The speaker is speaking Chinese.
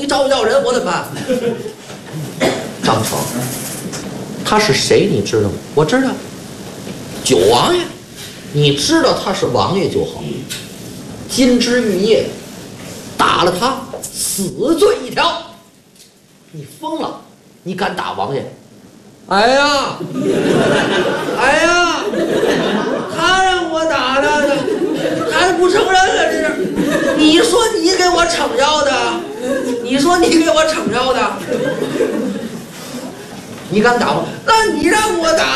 找不着人，我怎么办？张成，他是谁？你知道吗？我知道，九王爷。你知道他是王爷就好。金枝玉叶，打了他死罪一条。你疯了？你敢打王爷？哎呀，哎呀，他让我打的，他不承认了，这是。你说你给我惩要的，你说你给我惩要的，你敢打吗？那你让我打。